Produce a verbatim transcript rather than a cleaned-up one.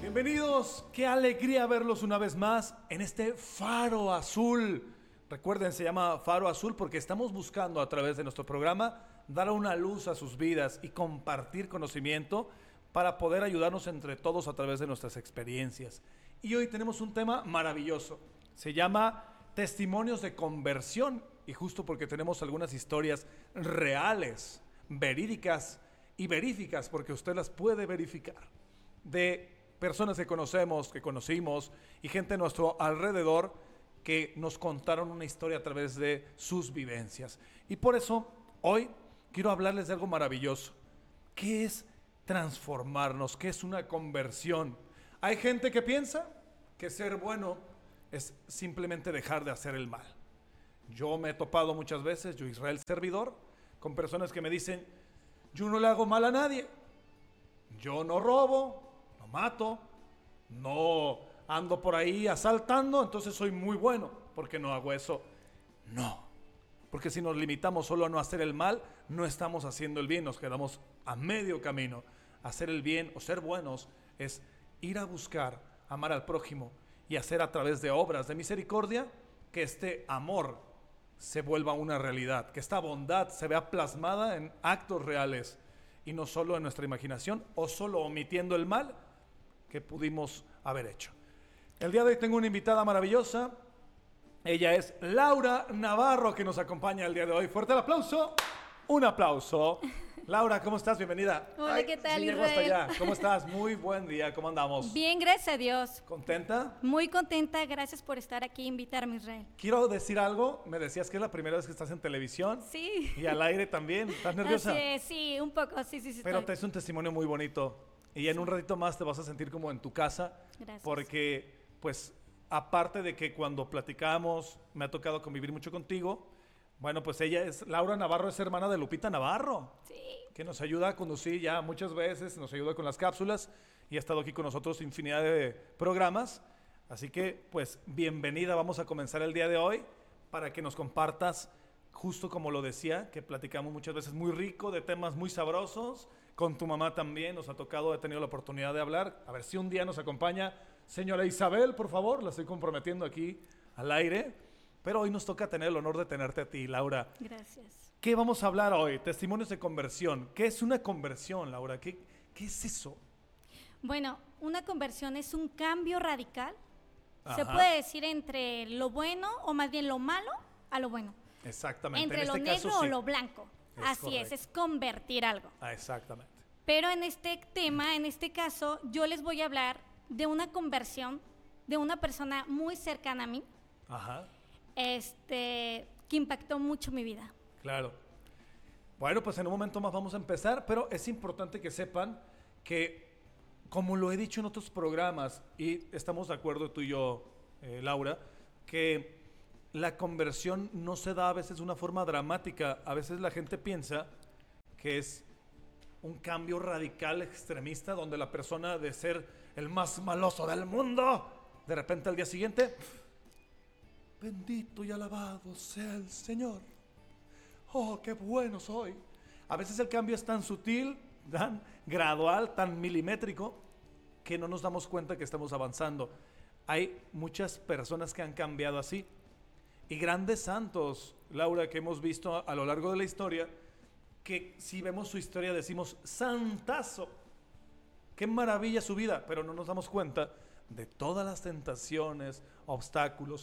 Bienvenidos, qué alegría verlos una vez más en este Faro Azul. Recuerden, se llama Faro Azul porque estamos buscando a través de nuestro programa dar una luz a sus vidas y compartir conocimiento para poder ayudarnos entre todos a través de nuestras experiencias. Y hoy tenemos un tema maravilloso, se llama Testimonios de Conversión, y justo porque tenemos algunas historias reales, verídicas y veríficas, porque usted las puede verificar, de personas que conocemos, que conocimos y gente a nuestro alrededor que nos contaron una historia a través de sus vivencias. Y por eso hoy quiero hablarles de algo maravilloso. ¿Qué es transformarnos? ¿Qué es una conversión? Hay gente que piensa que ser bueno es simplemente dejar de hacer el mal. Yo me he topado muchas veces, yo Israel servidor, con personas que me dicen: yo no le hago mal a nadie, yo no robo, no mato, no ando por ahí asaltando, entonces soy muy bueno, porque no hago eso. No, porque si nos limitamos solo a no hacer el mal, no estamos haciendo el bien, nos quedamos a medio camino. Hacer el bien o ser buenos es ir a buscar, amar al prójimo y hacer a través de obras de misericordia que este amor se vuelva una realidad, que esta bondad se vea plasmada en actos reales y no solo en nuestra imaginación o solo omitiendo el mal que pudimos haber hecho. El día de hoy tengo una invitada maravillosa. Ella es Laura Navarro, que nos acompaña el día de hoy. Fuerte el aplauso. Un aplauso. Laura, ¿cómo estás? Bienvenida. Hola, Ay, ¿qué tal, sí, llego Israel? hasta allá. ¿Cómo estás? Muy buen día. ¿Cómo andamos? Bien, gracias a Dios. ¿Contenta? Muy contenta, gracias por estar aquí e invitarme, Israel. Quiero decir algo. Me decías que es la primera vez que estás en televisión. Sí. Y al aire también. ¿Estás nerviosa? Así es, sí, un poco, sí, sí, sí. Pero te estoy. es un testimonio muy bonito. Y en un ratito más te vas a sentir como en tu casa. Gracias. Porque, pues, aparte de que cuando platicamos, me ha tocado convivir mucho contigo. Bueno, pues ella es, Laura Navarro es hermana de Lupita Navarro. Sí. Que nos ayuda a conducir ya muchas veces, nos ayuda con las cápsulas y ha estado aquí con nosotros infinidad de programas. Así que, pues, bienvenida. Vamos a comenzar el día de hoy para que nos compartas, justo como lo decía, que platicamos muchas veces muy rico, de temas muy sabrosos. Con tu mamá también nos ha tocado, he tenido la oportunidad de hablar. A ver si un día nos acompaña señora Isabel, por favor, la estoy comprometiendo aquí al aire. Pero hoy nos toca tener el honor de tenerte a ti, Laura. Gracias. ¿Qué vamos a hablar hoy? Testimonios de conversión. ¿Qué es una conversión, Laura? ¿Qué, qué es eso? Bueno, una conversión es un cambio radical. Se Ajá. puede decir entre lo bueno, o más bien lo malo, a lo bueno. Exactamente. Entre en lo este negro caso, o sí. lo blanco. Es Así correcto. es, es convertir algo. Ah, exactamente. Pero en este tema, en este caso, yo les voy a hablar de una conversión de una persona muy cercana a mí, Ajá, este, que impactó mucho mi vida. claro. Bueno, pues en un momento más vamos a empezar, pero es importante que sepan que, como lo he dicho en otros programas, y estamos de acuerdo tú y yo, eh, Laura, que la conversión no se da a veces de una forma dramática. A veces la gente piensa que es un cambio radical, extremista, donde la persona de ser el más maloso del mundo, de repente al día siguiente, bendito y alabado sea el Señor. Oh, qué bueno soy. A veces el cambio es tan sutil, tan gradual, tan milimétrico, que no nos damos cuenta que estamos avanzando. Hay muchas personas que han cambiado así. Y grandes santos, Laura, que hemos visto a lo largo de la historia, que si vemos su historia decimos, santazo, qué maravilla su vida, pero no nos damos cuenta de todas las tentaciones, obstáculos